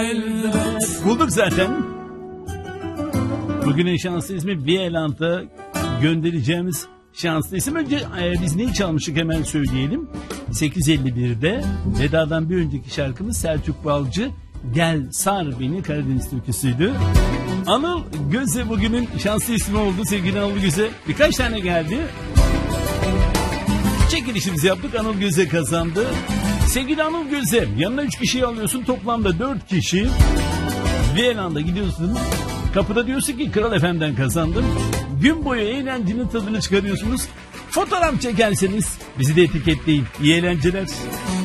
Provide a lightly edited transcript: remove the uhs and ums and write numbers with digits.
Bulduk zaten. Bugünün şanslı ismi Violant'a göndereceğimiz şanslı isim. Önce biz neyi çalmıştık hemen söyleyelim. 8.51'de Veda'dan bir önceki şarkımız Selçuk Balcı Gel Sar Beni Karadeniz türküsüydü. Anıl Göze bugünün şanslı ismi oldu sevgili Anıl Göze. Birkaç tane geldi. Çekilişimizi yaptık, Anıl Göze kazandı. Sevgili Anıl Göze, yanına 3 kişiyi alıyorsun, toplamda 4 kişi. Viyana'da gidiyorsun, kapıda diyorsun ki Kral FM'den kazandım. Gün boyu eğlencenin tadını çıkarıyorsunuz. Fotoğraf çekerseniz bizi de etiketleyin. İyi eğlenceler.